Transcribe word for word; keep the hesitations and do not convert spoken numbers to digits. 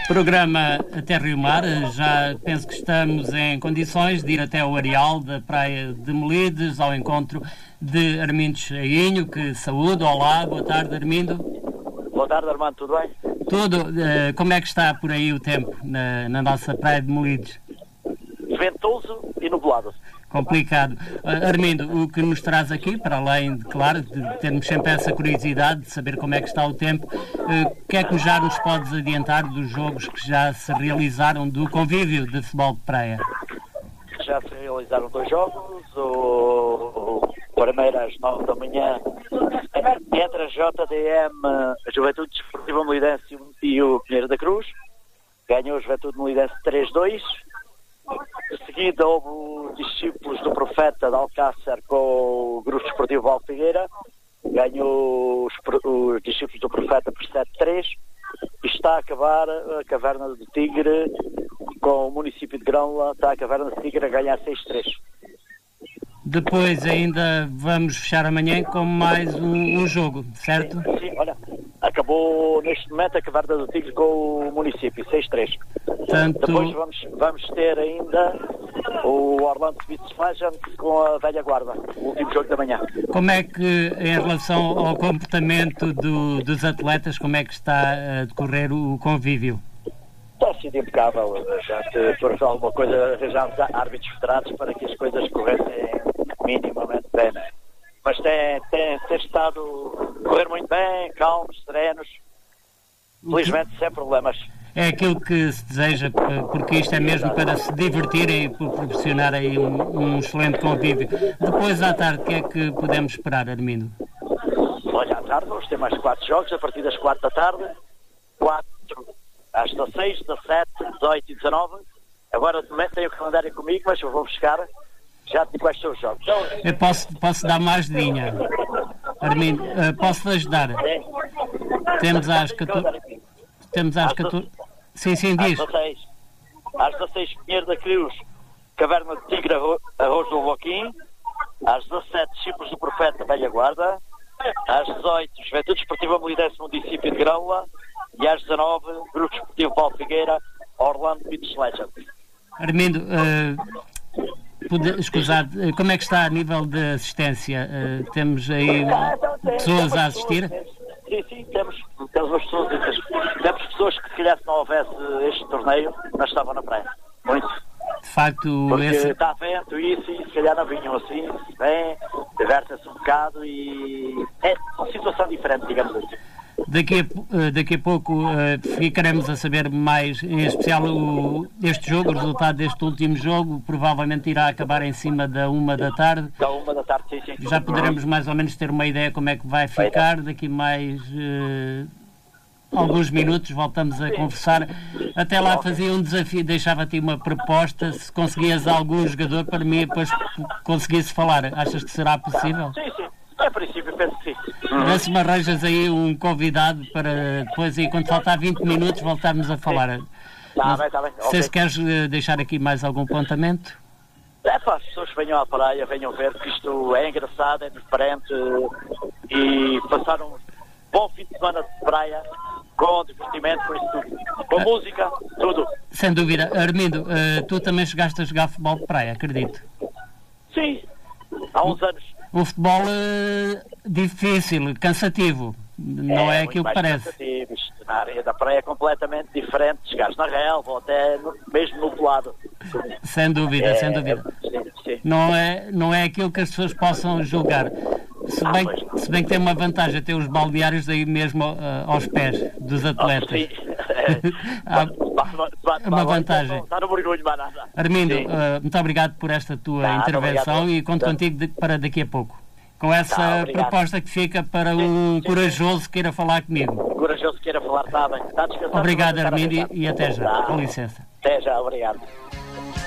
Programa até Rio Mar. Já penso que estamos em condições de ir até o areal da Praia de Melides ao encontro de Armindo Chainho, que saúde. Olá, boa tarde, Armindo. Boa tarde, Armando, tudo bem? Tudo. Uh, como é que está por aí o tempo na, na nossa Praia de Melides? Ventoso e nublado. Complicado. Uh, Armindo, o que nos traz aqui, para além, de, claro, de termos sempre essa curiosidade de saber como é que está o tempo, uh, o que é que já nos podes adiantar dos jogos que já se realizaram do convívio de futebol de praia? Já se realizaram dois jogos, o, o primeiro às nove da manhã entre a J D M, a Juventude Desportiva Melidense e o Pinheiro da Cruz. Ganhou a Juventude Melidense três a dois. De seguida houve os discípulos do Profeta de Alcácer com o Grupo Desportivo Valfigueira. Ganhou os, os discípulos do Profeta por sete a três. E está a acabar a Caverna do Tigre com o município de Grândola. Está a Caverna do Tigre a ganhar seis a três. Depois ainda vamos fechar amanhã com mais um, um jogo, certo? Sim, sim, olha, acabou neste momento a Caverna do Tigre com o município, seis a três. Tanto... Depois vamos, vamos ter ainda o Orlando Beach Legends com a Velha Guarda, o último jogo da manhã. Como é que, em relação ao comportamento do, dos atletas, como é que está a decorrer o convívio? Está sido impecável. Já que, por alguma coisa, arranjámos árbitros federados para que as coisas corressem minimamente bem, né? Mas tem, tem, tem estado a correr muito bem, calmos, serenos, felizmente sem problemas. É aquilo que se deseja, porque isto é mesmo para se divertirem e proporcionar aí um, um excelente convívio. Depois à tarde, o que é que podemos esperar, Armindo? Olha, à tarde vamos ter mais quatro jogos, a partir das quatro da tarde, quatro às dezasseis, dezassete, dezoito e dezanove. Agora de momento tenho o calendário comigo, mas eu vou buscar. Já te quais são os jogos. Eu posso, posso dar mais de linha. Armindo, uh, posso ajudar? É. Temos às catorze. Temos às catorze. Sim, sim, diz. Às dezasseis. Às dezasseis, Pinheiro da Cruz, Caverna de Tigre, Arroz do Boquim. Às dezassete, Discípulos do Profeta, Velha Guarda. Às dezoito, Juventude Desportiva Melidense, Município de Grândola. E às dezanove, Grupo Desportivo Valfigueira, Orlando Beach Legends. Armindo, uh, pode, escusado, como é que está a nível de assistência? Uh, temos aí pessoas a assistir? Sim, sim, temos, temos as pessoas, temos pessoas que se calhar se não houvesse este torneio, não estavam na praia. Muito. De facto, porque esse... está vento e isso, e se calhar não vinham assim, bem, divertem-se um bocado e é uma situação diferente, digamos assim. Daqui a, daqui a pouco uh, ficaremos a saber mais, em especial o, este jogo, o resultado deste último jogo, provavelmente irá acabar em cima da uma da tarde. Da uma da tarde, sim, sim. Já poderemos mais ou menos ter uma ideia como é que vai ficar. Daqui mais uh, alguns minutos voltamos a conversar. Até lá fazia um desafio, deixava-te uma proposta, se conseguias algum jogador para mim depois conseguisse falar. Achas que será possível? Sim, sim. A princípio penso que sim. Uhum. Se me arranjas aí um convidado para depois, aí, quando faltar vinte minutos, voltarmos a falar. Está bem, está bem. Se okay. Queres deixar aqui mais algum apontamento? É para as pessoas que venham à praia, venham ver que isto é engraçado, é diferente e passar um bom fim de semana de praia com divertimento, com isso tudo. Com ah, música, tudo. Sem dúvida. Armindo, uh, tu também chegaste a jogar futebol de praia, acredito? Sim, há uns anos. O futebol é difícil, cansativo, não é, é aquilo que parece. Cansativo. Na área da praia é completamente diferente, chegares na relva ou até no, mesmo no pelado. Sem dúvida, é, sem dúvida. É, sim, sim. Não, é, não é aquilo que as pessoas possam julgar. Se bem, ah, se bem que tem uma vantagem, ter os balneários aí mesmo uh, aos pés dos atletas. Oh, sim. Há uma vantagem. Está no mergulho, mas nada. Armindo, uh, muito obrigado por esta tua tá, intervenção obrigado. E conto contigo de, para daqui a pouco. Com essa tá, proposta que fica para sim, um sim, corajoso sim. que queira falar comigo. Corajoso que queira falar, está bem. Está descansado. Obrigado, Armindo, e, e até já. Tá. Com licença. Até já, obrigado.